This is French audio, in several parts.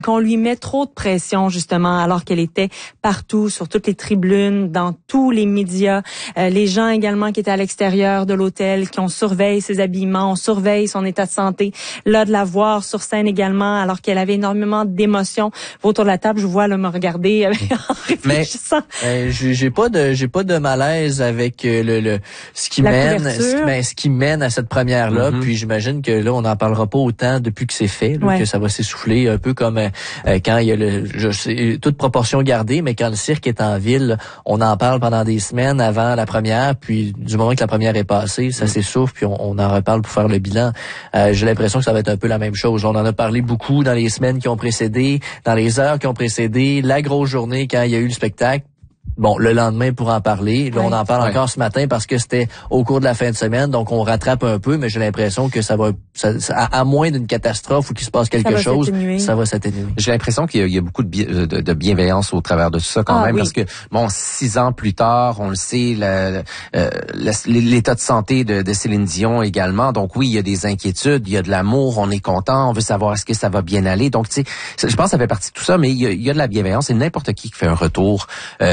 qu'on lui met trop de pression, justement, alors qu'elle était partout, sur toutes les tribunes, dans tous les médias. Les gens également qui étaient à l'extérieur de l'hôtel, qui ont surveillé ses habillements, on surveille son état de santé. Là, de la voir sur scène également, alors qu'elle avait énormément d'émotions. Autour de la table, je vous vois là, me regarder en réfléchissant. Mais j'ai pas de malaise avec ce qui mène à cette première-là. Puis j'imagine que là, on n'en parlera pas autant depuis que c'est fait, là, que ça va s'essouffler, un peu comme quand il y a toute proportion gardée, mais quand le cirque est en ville, on en parle pendant des semaines avant la première, puis du moment que la première est passée, ça s'essouffle, puis on en reparle pour faire le bilan. J'ai l'impression que ça va être un peu la même chose. On en a parlé beaucoup dans les semaines qui ont précédé, dans les heures qui ont précédé, la grosse journée quand il y a eu le spectacle. Bon, le lendemain pour en parler. Là, on en parle encore ce matin parce que c'était au cours de la fin de semaine, donc on rattrape un peu, mais j'ai l'impression que ça va, à moins d'une catastrophe ou qu'il se passe quelque chose, ça va s'atténuer. J'ai l'impression qu'il y a beaucoup de bienveillance au travers de tout ça quand même, parce que, bon, 6 ans plus tard, on le sait, l'état de santé de Céline Dion également, donc oui, il y a des inquiétudes, il y a de l'amour, on est content, on veut savoir est-ce que ça va bien aller, donc tu sais, je pense que ça fait partie de tout ça, mais il y a de la bienveillance, et n'importe qui fait un retour,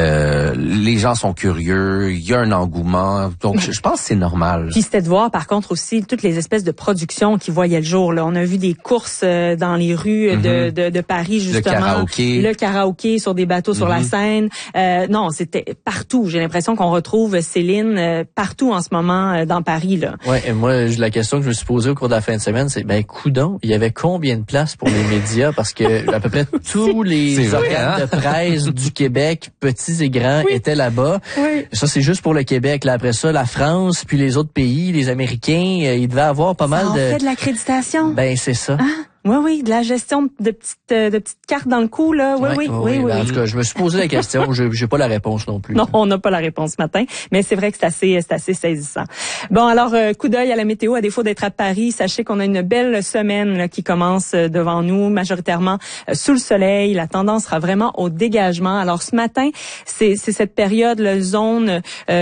les gens sont curieux, il y a un engouement, donc je pense que c'est normal. Puis c'était de voir par contre aussi toutes les espèces de productions qui voyaient le jour. Là, on a vu des courses dans les rues de Paris justement, le karaoké sur des bateaux sur la Seine. Non, c'était partout. J'ai l'impression qu'on retrouve Céline partout en ce moment dans Paris là. Ouais, et moi la question que je me suis posée au cours de la fin de semaine, c'est coudonc, il y avait combien de places pour les médias parce que à peu près tous les organes de presse du Québec, petits et grands, étaient là-bas. Oui. Ça, c'est juste pour le Québec. Là, après ça, la France, puis les autres pays, les Américains, ils devaient avoir pas mal de... Ça en fait de l'accréditation. Ben, c'est ça. Hein? Oui, de la gestion de petites cartes dans le cou, là. Oui. En tout cas, je me suis posé la question, j'ai pas la réponse non plus. Non, on n'a pas la réponse ce matin, mais c'est vrai que c'est assez saisissant. Bon, alors, coup d'œil à la météo, à défaut d'être à Paris, sachez qu'on a une belle semaine là, qui commence devant nous, majoritairement sous le soleil. La tendance sera vraiment au dégagement. Alors, ce matin, c'est cette période, la zone,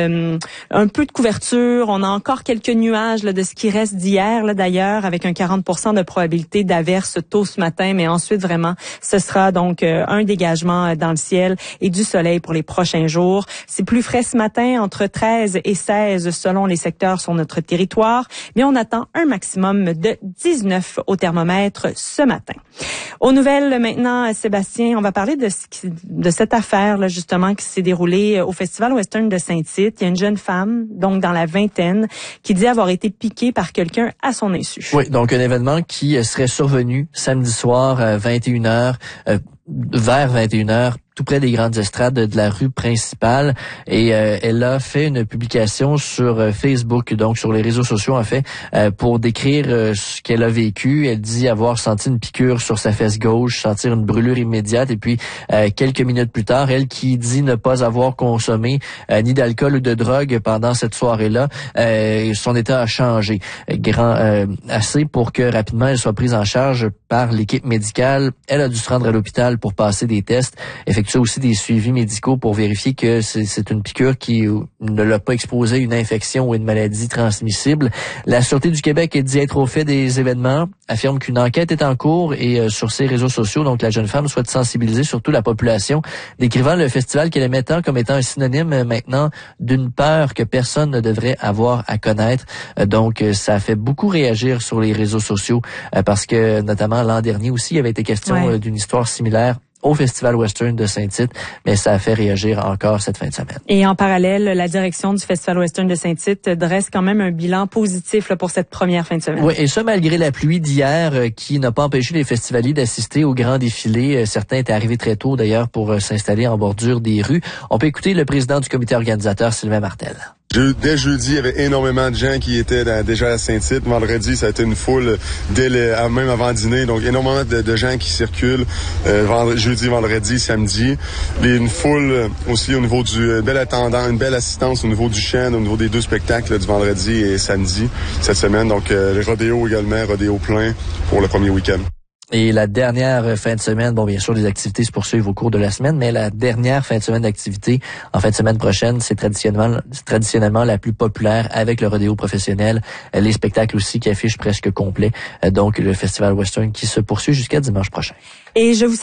un peu de couverture. On a encore quelques nuages là, de ce qui reste d'hier, là d'ailleurs, avec un 40% de probabilité d'averse tôt ce matin, mais ensuite vraiment, ce sera donc un dégagement dans le ciel et du soleil pour les prochains jours. C'est plus frais ce matin, entre 13 et 16 selon les secteurs sur notre territoire, mais on attend un maximum de 19 au thermomètre ce matin. Aux nouvelles maintenant, Sébastien, on va parler de cette affaire là justement qui s'est déroulée au Festival Western de Saint-Tite. Il y a une jeune femme, donc dans la vingtaine, qui dit avoir été piquée par quelqu'un à son insu. Oui, donc un événement qui serait survenu samedi soir à 21h, vers 21h, tout près des grandes estrades de la rue principale, et elle a fait une publication sur Facebook, donc sur les réseaux sociaux en fait, pour décrire ce qu'elle a vécu. Elle dit avoir senti une piqûre sur sa fesse gauche, sentir une brûlure immédiate, et puis quelques minutes plus tard, elle qui dit ne pas avoir consommé ni d'alcool ou de drogue pendant cette soirée-là, son état a changé assez pour que rapidement elle soit prise en charge par l'équipe médicale. Elle a dû se rendre à l'hôpital pour passer des tests, effectuer aussi des suivis médicaux pour vérifier que c'est une piqûre qui ne l'a pas exposé à une infection ou une maladie transmissible. La Sûreté du Québec dit être au fait des événements, affirme qu'une enquête est en cours et sur ses réseaux sociaux, donc la jeune femme souhaite sensibiliser surtout la population, décrivant le festival qu'elle aimait tant comme étant un synonyme maintenant d'une peur que personne ne devrait avoir à connaître. Donc ça a fait beaucoup réagir sur les réseaux sociaux parce que notamment l'an dernier aussi, il avait été question d'une histoire similaire au Festival Western de Saint-Tite, mais ça a fait réagir encore cette fin de semaine. Et en parallèle, la direction du Festival Western de Saint-Tite dresse quand même un bilan positif là, pour cette première fin de semaine. Oui, et ça malgré la pluie d'hier qui n'a pas empêché les festivaliers d'assister au grand défilé. Certains étaient arrivés très tôt d'ailleurs pour s'installer en bordure des rues. On peut écouter le président du comité organisateur, Sylvain Martel. Dès jeudi, il y avait énormément de gens qui étaient déjà à Saint-Tite. Vendredi, ça a été une foule même avant dîner. Donc, énormément de gens qui circulent jeudi, vendredi, samedi. Et une foule aussi au niveau du bel attendant, une belle assistance au niveau du chant, au niveau des 2 spectacles du vendredi et samedi cette semaine. Donc, les rodéos également, rodéo plein pour le premier week-end. Et la dernière fin de semaine, bon, bien sûr, les activités se poursuivent au cours de la semaine, mais la dernière fin de semaine d'activité, en fin de semaine prochaine, c'est traditionnellement la plus populaire avec le rodéo professionnel, les spectacles aussi qui affichent presque complet. Donc, le Festival Western qui se poursuit jusqu'à dimanche prochain. Et je vous